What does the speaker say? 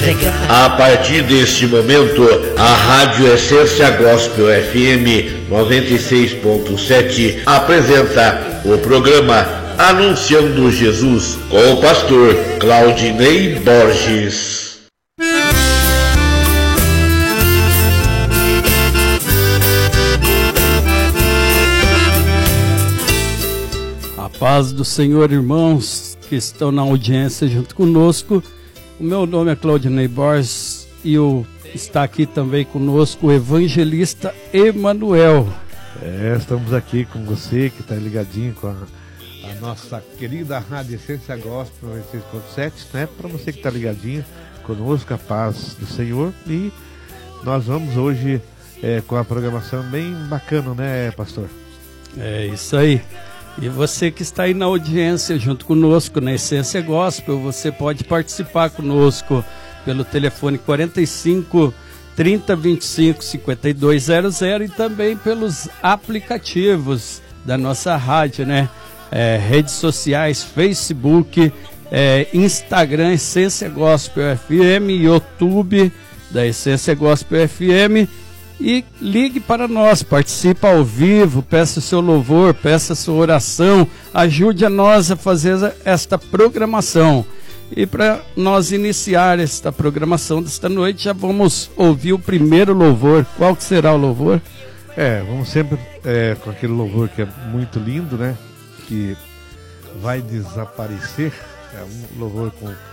A partir deste momento, a Rádio Essência Gospel FM 96.7 apresenta o programa Anunciando Jesus com o pastor Claudinei Borges. A paz do Senhor, irmãos que estão na audiência junto conosco. O meu nome é Claudinei Borges e está aqui também conosco o evangelista Emanuel. Estamos aqui com você que está ligadinho com a nossa querida Rádio Essência Gospel 96.7, né? Para você que está ligadinho conosco, a paz do Senhor. E nós vamos hoje com a programação bem bacana, né, pastor? É isso aí. E você que está aí na audiência junto conosco na Essência Gospel, você pode participar conosco pelo telefone 45 30 25 5200 e também pelos aplicativos da nossa rádio, né? Redes sociais, Facebook, Instagram, Essência Gospel FM, YouTube da Essência Gospel FM. E ligue para nós, participe ao vivo, peça seu louvor, peça sua oração, ajude a nós a fazer esta programação. E para nós iniciar esta programação desta noite, já vamos ouvir o primeiro louvor. Qual que será o louvor? Vamos sempre com aquele louvor que é muito lindo, né? Que vai desaparecer. É um louvor com